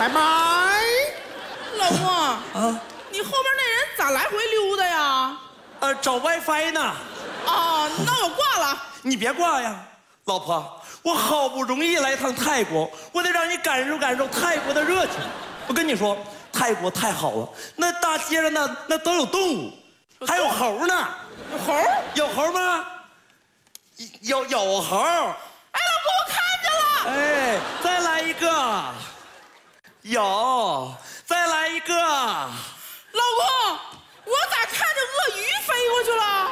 拜拜。 老公啊，你后面那人咋来回溜达呀？ 找 WiFi 呢。 哦，那我挂了。 你别挂呀，老婆，我好不容易来趟泰国，我得让你感受感受泰国的热情。我跟你说，泰国太好了，那大街上那都有动物，还有猴呢。 有猴？ 有猴吗？有猴。 哎，老公，我看见了。 哎，再来一个。有，再来一个。 老公，我咋看见鳄鱼飞过去了？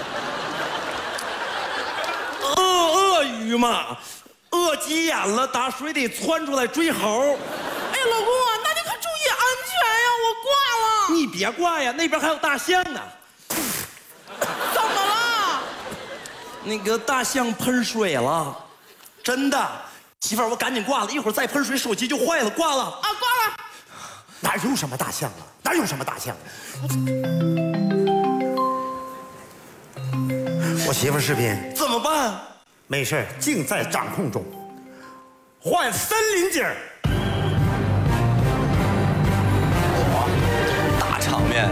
鳄鱼嘛，鳄急眼了，打水里窜出来追猴。 哎呀，老公啊，那你可注意安全呀！我挂了。 你别挂呀，那边还有大象呢。 怎么了？ 那个大象喷水了，真的。媳妇儿，我赶紧挂了，一会儿再喷水，手机就坏了，挂了。 啊，挂了。 哪有什么大象啊？哪有什么大象？我媳妇视频怎么办？ 没事，尽在掌控中。换森林姐儿。 大场面。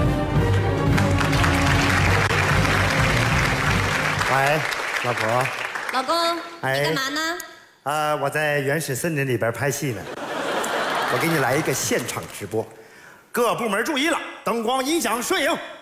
喂，老婆。 老公， 哎你干嘛呢？ 我在原始森林里边拍戏呢。我给你来一个现场直播，各部门注意了，灯光、音响、摄影